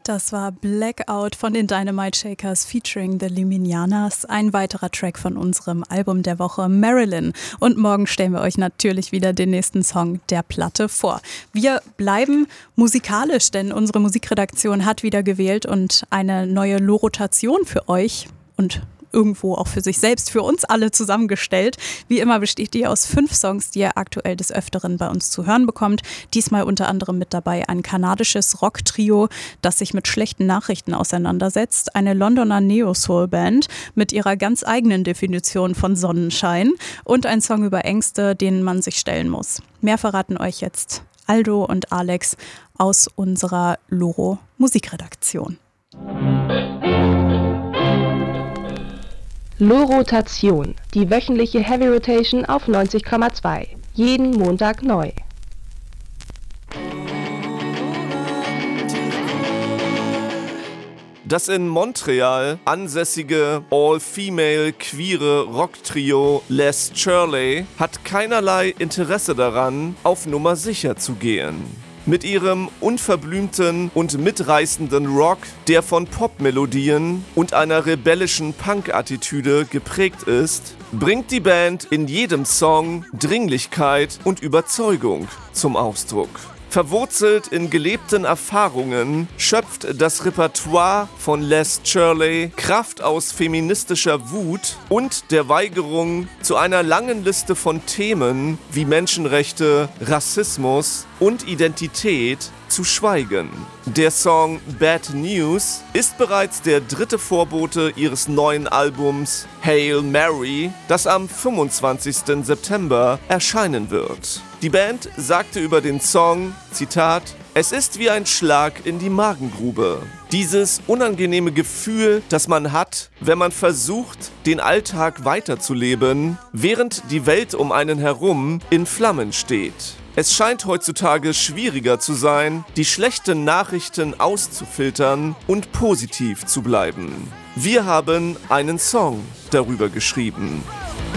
Das war Blackout von den Dynamite Shakers featuring The Liminianas, ein weiterer Track von unserem Album der Woche Marilyn. Und morgen stellen wir euch natürlich wieder den nächsten Song der Platte vor. Wir bleiben musikalisch, denn unsere Musikredaktion hat wieder gewählt und eine neue Lorotation für euch und irgendwo auch für sich selbst, für uns alle zusammengestellt. Wie immer besteht die aus 5 Songs, die ihr aktuell des Öfteren bei uns zu hören bekommt. Diesmal unter anderem mit dabei ein kanadisches Rock-Trio, das sich mit schlechten Nachrichten auseinandersetzt, eine Londoner Neo-Soul-Band mit ihrer ganz eigenen Definition von Sonnenschein und ein Song über Ängste, denen man sich stellen muss. Mehr verraten euch jetzt Aldo und Alex aus unserer Loro-Musikredaktion. Lorotation, die wöchentliche Heavy Rotation auf 90,2. Jeden Montag neu. Das in Montreal ansässige all-female queere Rocktrio Les Shirley hat keinerlei Interesse daran, auf Nummer sicher zu gehen. Mit ihrem unverblümten und mitreißenden Rock, der von Popmelodien und einer rebellischen Punk-Attitüde geprägt ist, bringt die Band in jedem Song Dringlichkeit und Überzeugung zum Ausdruck. Verwurzelt in gelebten Erfahrungen schöpft das Repertoire von Les Shirley Kraft aus feministischer Wut und der Weigerung, zu einer langen Liste von Themen wie Menschenrechte, Rassismus und Identität zu schweigen. Der Song Bad News ist bereits der 3. Vorbote ihres neuen Albums Hail Mary, das am 25. September erscheinen wird. Die Band sagte über den Song, Zitat, „Es ist wie ein Schlag in die Magengrube. Dieses unangenehme Gefühl, das man hat, wenn man versucht, den Alltag weiterzuleben, während die Welt um einen herum in Flammen steht. Es scheint heutzutage schwieriger zu sein, die schlechten Nachrichten auszufiltern und positiv zu bleiben. Wir haben einen Song darüber geschrieben."